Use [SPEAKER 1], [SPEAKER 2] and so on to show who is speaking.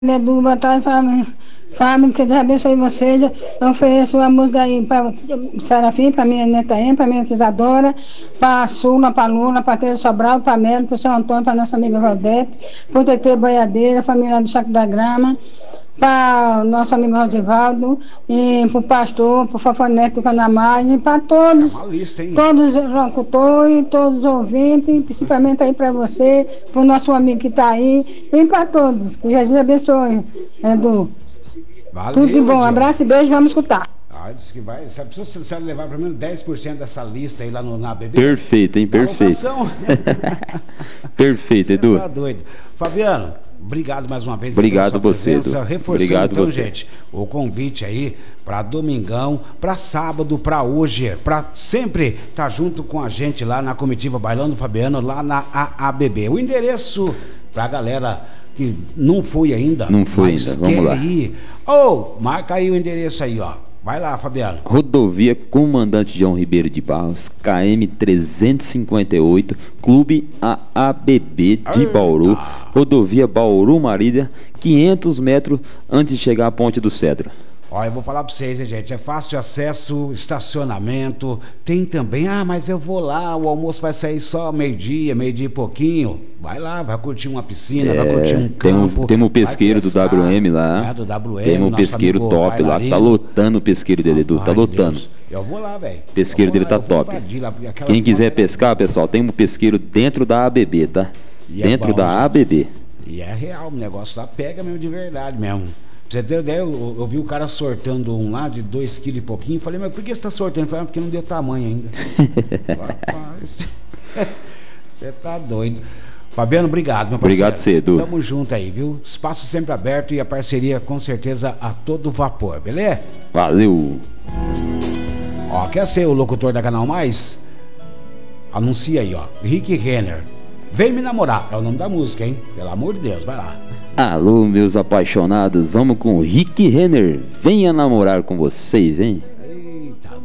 [SPEAKER 1] Edu, boa tarde, Fábio, que Deus abençoe vocês. Eu ofereço uma música aí para Serafim, para minha neta Em, para minha Isadora, para a Sula, para a Lula, para a Teresa Sobral, para a Melo, para o seu Antônio, para a nossa amiga Valdete, para o TT Boiadeira, família do Chaco da Grama, para o nosso amigo Rosivaldo, e para o pastor, para o Fofoneto do Canamais, e para todos, todos os locutores, todos os ouvintes, principalmente aí para você, para o nosso amigo que está aí, e para todos. Que Jesus abençoe, Edu.
[SPEAKER 2] Valeu,
[SPEAKER 1] tudo de bom, um abraço e beijo, vamos escutar.
[SPEAKER 2] Diz que vai, só precisa levar pelo menos 10% dessa lista aí lá na BB.
[SPEAKER 3] Perfeito, hein? Perfeito. Perfeito, Edu.
[SPEAKER 2] Tá doido. Fabiano, obrigado mais uma vez.
[SPEAKER 3] Obrigado você, Edu.
[SPEAKER 2] Reforçando
[SPEAKER 3] Obrigado
[SPEAKER 2] então,
[SPEAKER 3] você.
[SPEAKER 2] gente, o convite aí para domingão, para sábado, para hoje, para sempre estar junto com a gente lá na comitiva Bailando Fabiano, lá na AABB. O endereço pra galera que não foi ainda.
[SPEAKER 3] Não foi ainda, vamos lá.
[SPEAKER 2] Marca aí o endereço aí, ó. Vai lá, Fabiano.
[SPEAKER 3] Rodovia Comandante João Ribeiro de Barros, KM 358, Clube AABB de Bauru, Rodovia Bauru Marília, 500 metros antes de chegar à Ponte do Cedro.
[SPEAKER 2] Ó, eu vou falar pra vocês, hein, gente, é fácil acesso, estacionamento, tem também, mas eu vou lá, o almoço vai sair só meio-dia e pouquinho, vai lá, vai curtir uma piscina, vai curtir um campo.
[SPEAKER 3] Temos o pesqueiro do WM lá,
[SPEAKER 2] do WM,
[SPEAKER 3] temos um pesqueiro top lá, tá lotando o pesqueiro dele, Edu, tá lotando.
[SPEAKER 2] Eu vou lá, velho.
[SPEAKER 3] O pesqueiro dele tá top. Quem quiser pescar, pessoal, tem um pesqueiro dentro da ABB, tá? Dentro da ABB.
[SPEAKER 2] E é real, o negócio lá pega mesmo de verdade mesmo. Você tem ideia, eu vi o cara sortando um lá de 2 quilos e pouquinho. Falei, mas por que você tá sortando? Falei, porque não deu tamanho ainda. Rapaz, você tá doido. Fabiano, obrigado, meu parceiro.
[SPEAKER 3] Obrigado, Edu.
[SPEAKER 2] Tamo junto aí, viu? Espaço sempre aberto e a parceria com certeza a todo vapor, beleza?
[SPEAKER 3] Valeu.
[SPEAKER 2] Ó, quer ser o locutor da Canal Mais? Anuncia aí, ó. Rick Renner. Vem me namorar. É o nome da música, hein? Pelo amor de Deus, vai lá.
[SPEAKER 3] Alô, meus apaixonados, vamos com o Rick Renner. Venha namorar com vocês, hein?